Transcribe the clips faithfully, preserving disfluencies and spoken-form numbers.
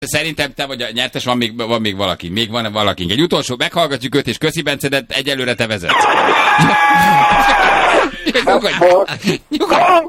Szerintem te vagy a nyertes, van még, van még valaki. Még van valaki. Egy utolsó, meghallgatjuk őt, és köszi, Bence, de egyelőre te vezetsz. Nyugodj! Nyugodj!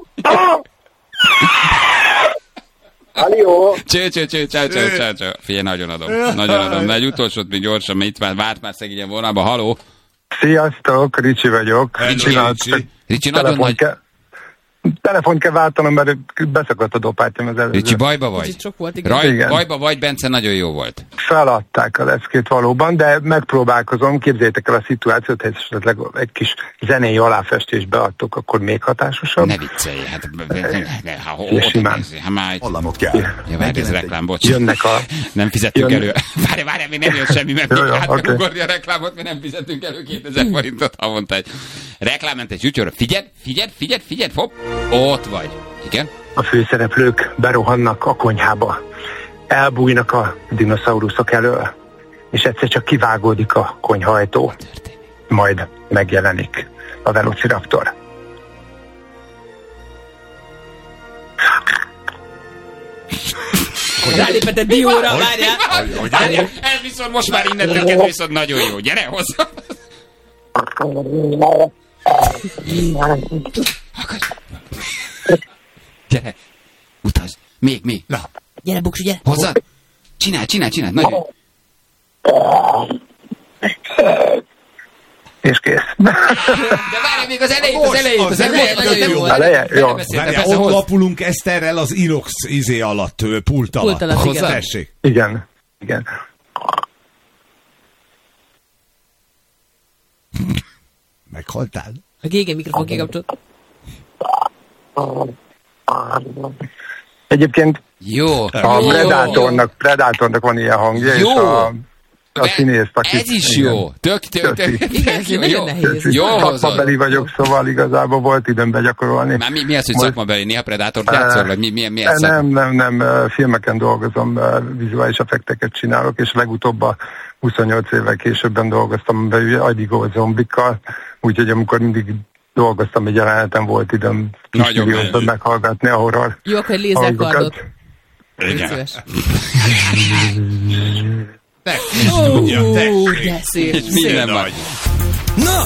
Halló! Cső, cső, cső, cső, cső, cső, cső. Figyelj, nagyon adom. Nagyon adom. De egy utolsót még gyorsan, mert itt már várt már szegényen vonalba. Haló! Sziasztok, Ricsi vagyok. Ricsi, Ricsi. Ricsi, nagyon nagy... Ke- telefont kell váltanom, mert beszakadt a dopátyom az előző. Ricsi, bajba vagy? Csak volt, igen. Raj, Igen. bajba vagy, Bence, nagyon jó volt. Feladták a leckét valóban, de megpróbálkozom. Képzeljétek el a szituációt, hogy esetleg egy kis zenei aláfestést beadtok, akkor még hatásosabb. Ne viccelj, hát... Ha simán. Hallamot kell. Ja, várj, ez reklám, bocs. Jönnek a... Nem fizettünk Jön... elő. Várj, várj, még nem jött semmi, mert Jó, jó, át okay. kell ugorni a reklámot, mert nem fizetünk elő kétezer forintot havonta egy reklámmentes ügyőre. Figyeld, figyeld, figyeld, figyeld, hopp, ott vagy. Igen? A főszereplők berohannak a konyhába. Elbújnak a dinoszauruszok elől, és egyszer csak kivágódik a konyhajtó. Majd megjelenik a Velociraptor. Rálépett egy dióra, várjál! Várjál, ez viszont most már innentől kezdve viszont nagyon jó. Gyere hozzá! Gyere, utazz. Még, még. Na. Gyere, Buksi, gyere! Hozzá! Csinálj, csinálj, csinálj, nagyon. És kész. De várj, még az elejét, az elejét, az elejét, az nagyon jó. eleje? Jó. Várjál, ott lapulunk Eszterrel az Inox izé alatt, pult alatt. Pult alatt, igen. Tessék. Igen, igen. Meghaltál? A gége mikrofon kikapcsolt. Egyébként Jó. a Jó, Predatornak, Predatornak van ilyen hangja, Jó. és a, a színész, aki... Ez is jó. Tök, tök, tök. Igen, ez nagyon nehéz. Jó hozod. Szakmabeli vagyok, szóval igazából volt időm begyakorolni. Már mi, mi az, hogy Most- szakmabeli? Néha Predátort játszol, vagy mi, mi, mi ez? Nem, nem, nem, filmeken dolgozom, vizuális effekteket csinálok, és legutóbb a huszonnyolc évvel későbben dolgoztam be agyigó zombikkal, úgyhogy amikor mindig dolgoztam egy jeleneten, volt időm Nagyon kismillióban menő. meghallgatni a horror Jó, akkor egy lézerkardot. hangokat. Légy Igen. szíves. Te, tudja, Ó, tessék. de szép. Minden Szép van. nagy. Na,